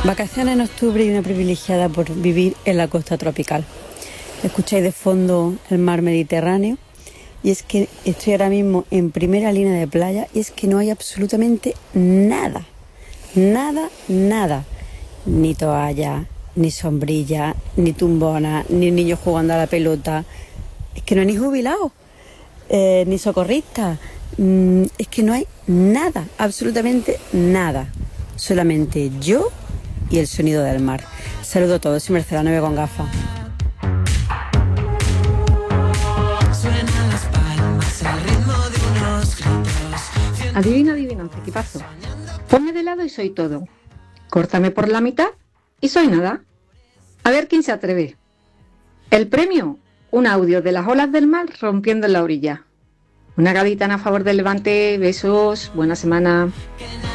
Vacaciones en octubre y una privilegiada por vivir en la costa tropical. Escucháis de fondo el mar Mediterráneo y es que estoy ahora mismo en primera línea de playa y es que no hay absolutamente nada, nada. Ni toalla, ni sombrilla, ni tumbona, ni niños jugando a la pelota. Es que no hay ni jubilados, ni socorristas. Es que no hay nada, absolutamente nada. Solamente yo y el sonido del mar. Saludo a todos, soy Marcela Nueve con gafas. Adivina, adivinanza, ¿qué pasó? Ponme de lado y soy todo. Córtame por la mitad y soy nada. A ver quién se atreve. El premio, un audio de las olas del mar rompiendo en la orilla. Una gaditana a favor del Levante, besos, buena semana.